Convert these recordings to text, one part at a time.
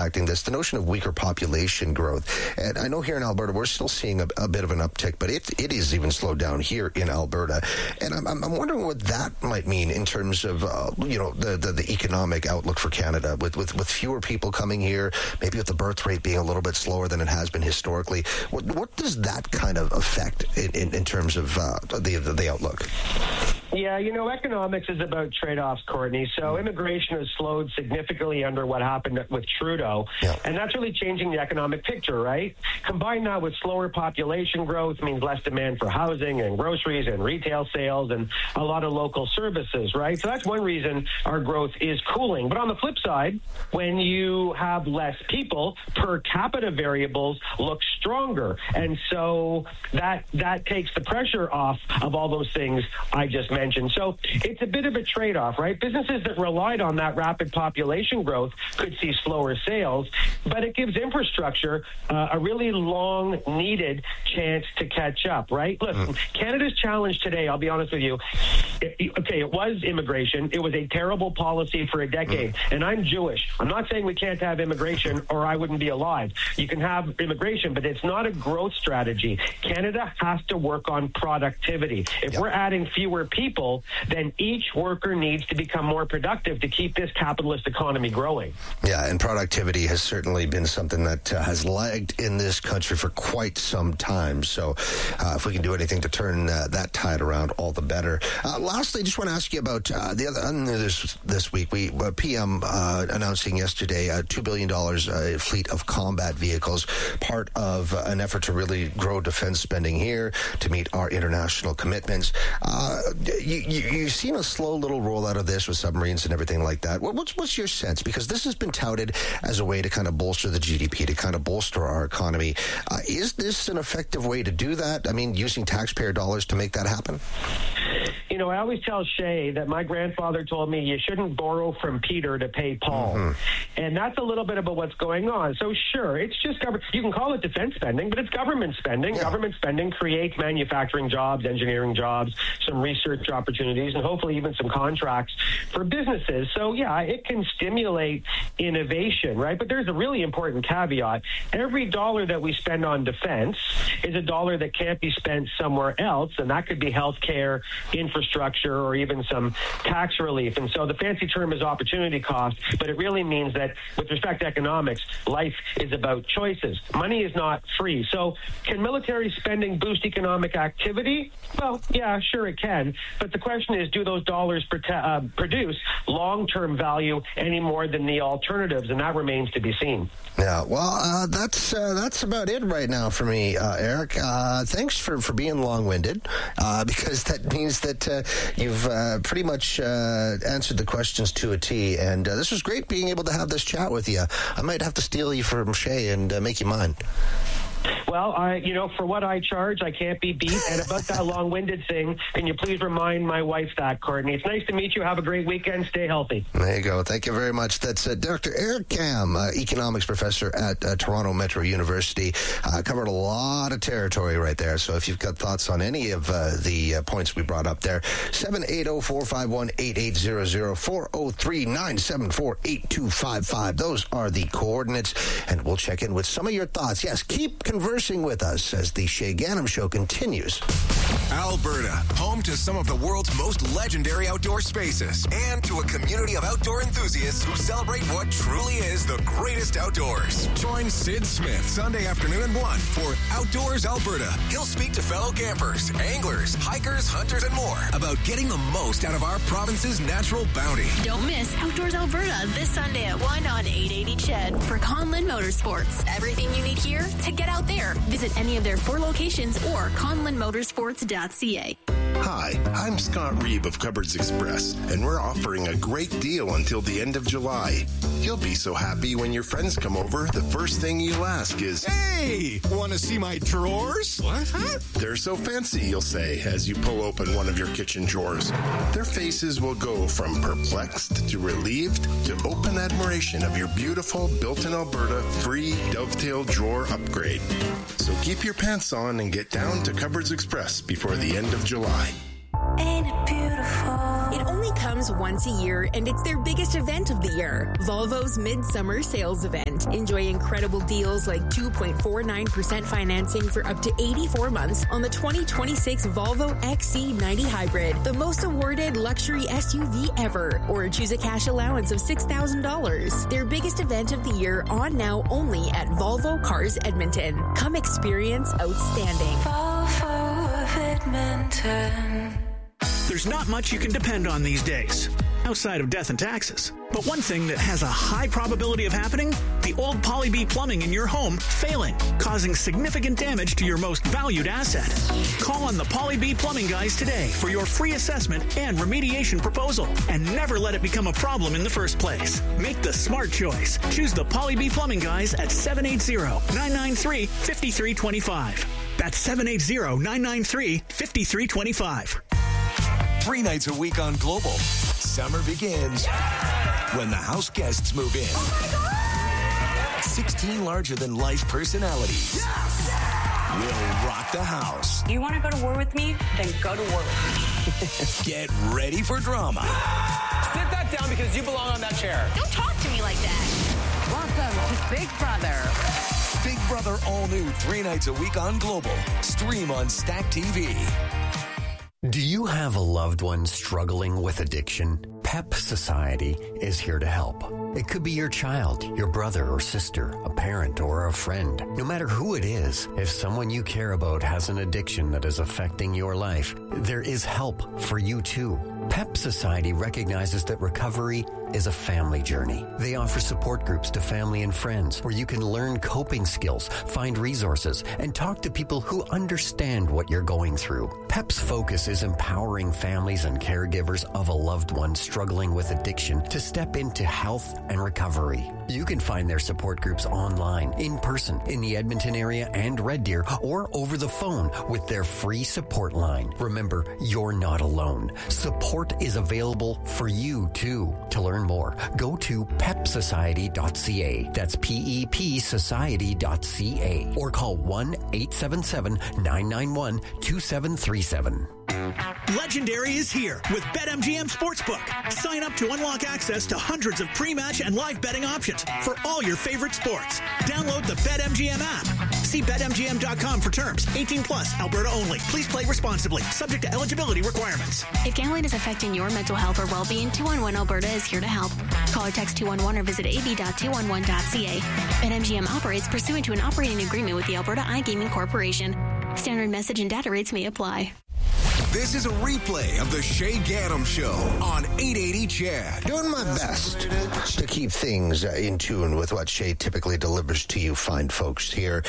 impacting this, the notion of weaker population growth. And I know here in Alberta, we're still seeing a bit of an uptick, but it is even slowed down here in Alberta. And I'm wondering what that might mean in terms of, the economic outlook for Canada with fewer people coming here, maybe with the birth rate being a little bit slower than it has been historically. What does that kind of affect in terms of the outlook? Yeah, economics is about trade-offs, Courtney. So immigration has slowed significantly under what happened with Trudeau, and that's really changing the economic picture, right? Combine that with slower population growth means less demand for housing and groceries and retail sales and a lot of local services, right? So that's one reason our growth is cooling. But on the flip side, when you have less people, per capita variables look stronger. And so that takes the pressure off of all those things I just mentioned. So it's a bit of a trade-off, right? Businesses that relied on that rapid population growth could see slower sales, but it gives infrastructure a really long-needed chance to catch up, right? Listen, Canada's challenge today, I'll be honest with you, it was immigration. It was a terrible policy for a decade, and I'm Jewish. I'm not saying we can't have immigration or I wouldn't be alive. You can have immigration, but it's not a growth strategy. Canada has to work on productivity. If we're adding fewer people, then each worker needs to become more productive to keep this capitalist economy growing. Yeah, and productivity has certainly been something that has lagged in this country for quite some time. So if we can do anything to turn that tide around, all the better. Lastly, I just want to ask you about the other this week. PM announcing yesterday a $2 billion fleet of combat vehicles, part of an effort to really grow defense spending here to meet our international commitments. You've seen a slow little rollout of this with submarines and everything like that. What's your sense? Because this has been touted as a way to kind of bolster the GDP, to kind of bolster our economy. Is this an effective way to do that? I mean, using taxpayer dollars to make that happen? I always tell Shay that my grandfather told me you shouldn't borrow from Peter to pay Paul. And that's a little bit about what's going on. So sure, it's just government. You can call it defense spending, but it's government spending. Yeah. Government spending creates manufacturing jobs, engineering jobs, some research opportunities, and hopefully even some contracts for businesses. So yeah, it can stimulate innovation, right? But there's a really important caveat. Every dollar that we spend on defense is a dollar that can't be spent somewhere else, and that could be healthcare, infrastructure, or even some tax relief. And so the fancy term is opportunity cost, but it really means that with respect to economics, life is about choices. Money is not free. So can military spending boost economic activity? Well, yeah, sure it can. But the question is, do those dollars produce long-term value any more than the alternatives? And that remains to be seen. Yeah, well, that's about it right now for me, Eric. Thanks for being long-winded, because that means that you've pretty much answered the questions to a T. And this was great being able to have this chat with you. I might have to steal you from Shay and make you mine. Well, for what I charge, I can't be beat. And about that long-winded thing, can you please remind my wife that, Courtney? It's nice to meet you. Have a great weekend. Stay healthy. There you go. Thank you very much. That's Dr. Eric Kam, economics professor at Toronto Metro University. Covered a lot of territory right there. So if you've got thoughts on any of the points we brought up there, 780-451-8800, 403-974-8255. Those are the coordinates. And we'll check in with some of your thoughts. Yes, keep conversing with us as the Shay Ganem Show continues. Alberta, home to some of the world's most legendary outdoor spaces and to a community of outdoor enthusiasts who celebrate what truly is the greatest outdoors. Join Sid Smith Sunday afternoon at 1 for Outdoors Alberta. He'll speak to fellow campers, anglers, hikers, hunters, and more about getting the most out of our province's natural bounty. Don't miss Outdoors Alberta this Sunday at 1 on 880 CHED for Conlin Motorsports. Everything you need here to get out there. Visit any of their 4 locations or conlinmotorsports.ca. Hi, I'm Scott Reeb of Cupboards Express, and we're offering a great deal until the end of July. You'll be so happy when your friends come over, the first thing you'll ask is, "Hey, want to see my drawers?" "What? Huh?" "They're so fancy," you'll say as you pull open one of your kitchen drawers. Their faces will go from perplexed to relieved to open admiration of your beautiful built-in Alberta free dovetail drawer upgrade. So keep your pants on and get down to Cupboards Express before the end of July. Ain't it beautiful? It only comes comes once a year, and it's their biggest event of the year, Volvo's Midsummer Sales Event. Enjoy incredible deals like 2.49% financing for up to 84 months on the 2026 Volvo XC90 Hybrid, the most awarded luxury SUV ever, or choose a cash allowance of $6,000. Their biggest event of the year on now only at Volvo Cars Edmonton. Come experience outstanding. Volvo of Edmonton. There's not much you can depend on these days, outside of death and taxes. But one thing that has a high probability of happening, the old Poly-B plumbing in your home failing, causing significant damage to your most valued asset. Call on the Poly-B plumbing guys today for your free assessment and remediation proposal, and never let it become a problem in the first place. Make the smart choice. Choose the Poly-B plumbing guys at 780-993-5325. That's 780-993-5325. 3 nights a week on Global. Summer begins when the house guests move in. Oh my God! 16 larger-than-life personalities will rock the house. You want to go to war with me? Then go to war with me. Get ready for drama. Sit that down because you belong on that chair. Don't talk to me like that. Welcome to Big Brother. Big Brother all new 3 nights a week on Global. Stream on Stack TV. Do you have a loved one struggling with addiction? PEP Society is here to help. It could be your child, your brother or sister, a parent or a friend. No matter who it is, if someone you care about has an addiction that is affecting your life, there is help for you too. PEP Society recognizes that recovery is a family journey. They offer support groups to family and friends where you can learn coping skills, find resources, and talk to people who understand what you're going through. PEP's focus is empowering families and caregivers of a loved one struggling with addiction to step into health and recovery. You can find their support groups online, in person, in the Edmonton area and Red Deer, or over the phone with their free support line. Remember, you're not alone. Support is available for you too. To learn more, go to pepsociety.ca. That's PEP society.ca. Or call 1-877-991-2737. Legendary is here with BetMGM Sportsbook. Sign up to unlock access to hundreds of pre-match and live betting options for all your favorite sports. Download the BetMGM app. See BetMGM.com for terms. 18 plus, Alberta only. Please play responsibly. Subject to eligibility requirements. If gambling is affecting your mental health or well-being, 211 Alberta is here to help. Call or text 211 or visit ab.211.ca. BetMGM operates pursuant to an operating agreement with the Alberta iGaming Corporation. Standard message and data rates may apply. This is a replay of the Shay Gaddam Show on 880 Chad. Doing my best to keep things in tune with what Shay typically delivers to you fine folks here.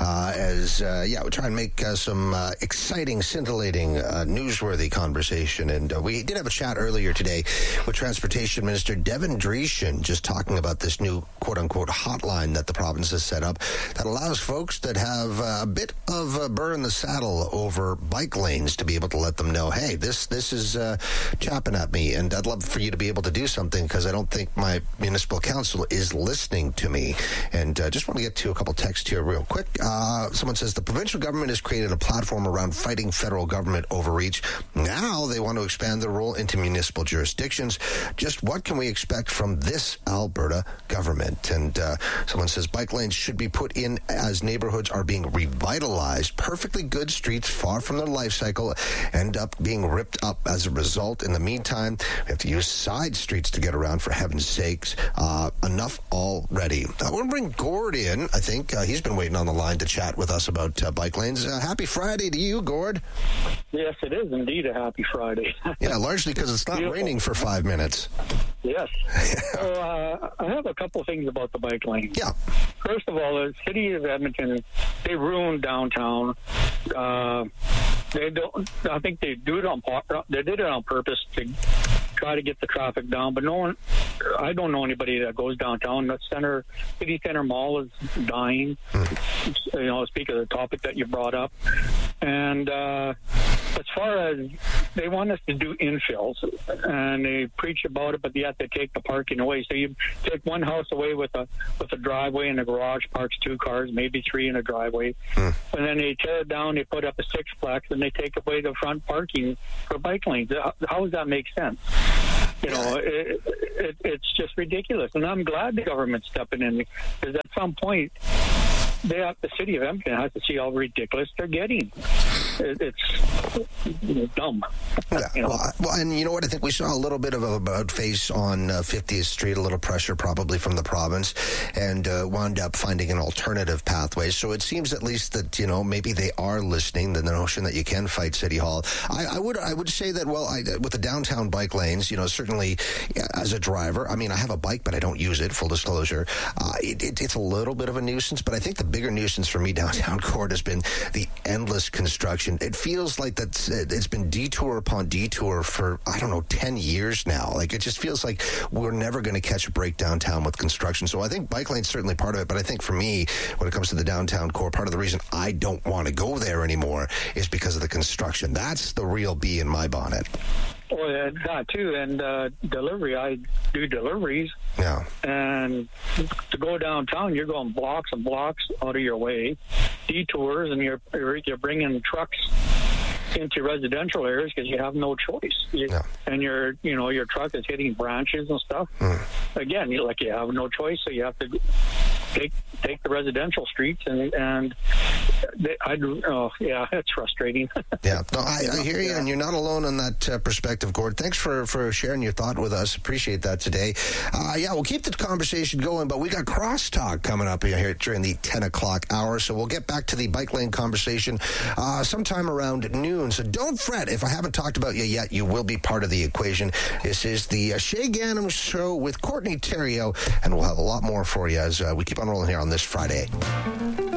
We try and make some exciting, scintillating, newsworthy conversation. And we did have a chat earlier today with Transportation Minister Devin Dreeshen, just talking about this new quote-unquote hotline that the province has set up that allows folks that have a bit of a burr in the saddle over bike lanes to be able to let them know, hey, this is chapping at me, and I'd love for you to be able to do something because I don't think my municipal council is listening to me. And just want to get to a couple texts here real quick. Someone says the provincial government has created a platform around fighting federal government overreach. Now they want to expand their role into municipal jurisdictions. Just what can we expect from this Alberta government? And someone says bike lanes should be put in as neighborhoods are being revitalized. Perfectly good streets far from their life cycle end up being ripped up as a result. In the meantime, we have to use side streets to get around, for heaven's sakes. Enough already. I want to bring Gord in. I think he's been waiting on the line to chat with us about bike lanes. Happy Friday to you, Gord. Yes, it is indeed a happy Friday. Yeah, largely because it's not raining for 5 minutes. Yes. So I have a couple of things about the bike lane. Yeah. First of all, the city of Edmonton, they ruined downtown. They don't. I think they do it on. They did it on purpose to try to get the traffic down. But no one. I don't know anybody that goes downtown. The city center mall is dying. You know, speak of the topic that you brought up. And as far as they want us to do infills, and they preach about it, but yet they take the parking away. So you take one house away with a driveway and a garage, parks 2 cars, maybe 3 in a driveway, and then they tear it down. They put up a sixplex, and they take away the front parking for bike lanes. How does that make sense? You know, it's just ridiculous. And I'm glad the government's stepping in, because at some point, the city of Edmonton has to see how ridiculous they're getting. It's dumb. Yeah. You know? Well, and you know what? I think we saw a little bit of a about face on 50th Street, a little pressure probably from the province, and wound up finding an alternative pathway. So it seems at least that, you know, maybe they are listening, the notion that you can fight City Hall. I would say that, well, with the downtown bike lanes, you know, certainly as a driver, I mean, I have a bike, but I don't use it, full disclosure. It's a little bit of a nuisance, but I think the bigger nuisance for me downtown Court has been the endless construction. It feels like it's been detour upon detour for, I don't know, 10 years now. Like, it just feels like we're never going to catch a break downtown with construction. So I think bike lane's certainly part of it, but I think for me, when it comes to the downtown core, part of the reason I don't want to go there anymore is because of the construction. That's the real bee in my bonnet. Well, that too, and delivery. I do deliveries. Yeah. And to go downtown, you're going blocks and blocks out of your way, detours, and you're bringing trucks into residential areas because you have no choice. And your truck is hitting branches and stuff. Again, you have no choice, so you have to take the residential streets, and it's frustrating. Yeah, no, I hear you, and you're not alone on that perspective, Gord. Thanks for sharing your thought with us. Appreciate that today. We'll keep the conversation going, but we got crosstalk coming up here during the 10 o'clock hour, so we'll get back to the bike lane conversation sometime around noon. So don't fret. If I haven't talked about you yet, you will be part of the equation. This is the Shay Ganem Show with Courtney Theriault, and we'll have a lot more for you as we keep on rolling here on this Friday.